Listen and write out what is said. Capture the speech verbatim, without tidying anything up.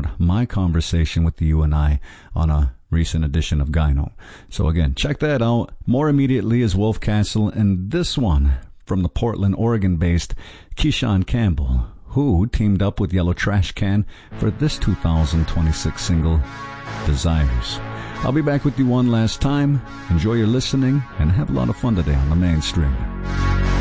out my conversation with you and I on a recent edition of Gyno. So again, check that out. More immediately is Wolf Castle, and this one from the Portland, Oregon-based Keyshawn Campbell, who teamed up with Yellow Trash Can for this two thousand twenty-six single, Desires. I'll be back with you one last time. Enjoy your listening and have a lot of fun today on the Mainstream.